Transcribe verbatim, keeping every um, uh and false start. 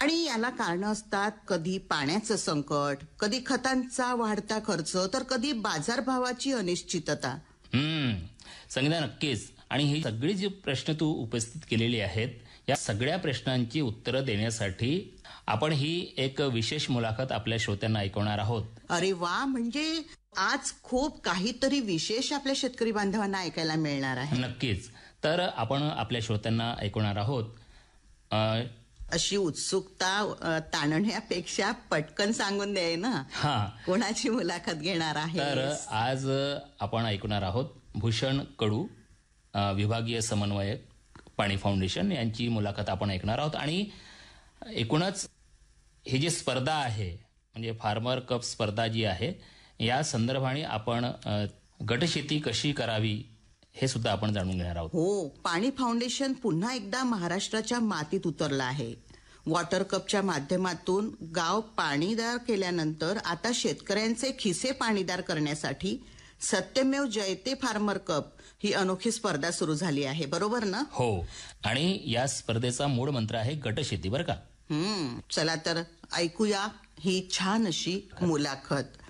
आणि याला कारण असतात कधी पाण्याचं संकट, कधी खतांचा वाढता खर्च, तर कधी बाजारभावाची अनिश्चितता. हम्म संगीता, नक्कीच. आणि ही सगळी जी प्रश्न तू उपस्थित केलेली आहेत, या सगळ्या प्रश्नांची उत्तरं देण्यासाठी आपण ही एक विशेष मुलाखत आपल्या श्रोत्यांना ऐकवणार आहोत. अरे वा, म्हणजे आज खूप काहीतरी विशेष आपल्या शेतकरी बांधवांना ऐकायला मिळणार आहे. नक्कीच. तर आपण आपल्या श्रोत्यांना ऐकवणार आहोत. अ, अशी उत्सुकता अ, ताणण्यापेक्षा पटकन सांगून द्याय ना, हा कोणाची मुलाखत घेणार आहे. तर आज आपण ऐकणार आहोत भूषण कडू, अ, विभागीय समन्वयक, पाणी फाउंडेशन, यांची मुलाखत आपण ऐकणार आहोत. आणि एकूणच ही जी स्पर्धा आहे, म्हणजे फार्मर कप स्पर्धा जी आहे, या संदर्भाने आपण अ, गटशेती कशी करावी हे सुद्धा आपण जाणून घेणार आहोत. हो, पाणी फाउंडेशन पुन्हा एकदा महाराष्ट्राच्या मातीत उतरलं आहे. वॉटर कपच्या माध्यमातून गाव पाणीदार केल्यानंतर आता शेतकऱ्यांचे खिसे पाणीदार करण्यासाठी सत्यमेव जयते फार्मर कप ही अनोखी स्पर्धा सुरू झाली आहे, बरोबर ना? हो, आणि या स्पर्धेचा मूळ मंत्र आहे गटशेती, बरं का. हम्म चला तर ऐकूया ही छान अशी मुलाखत.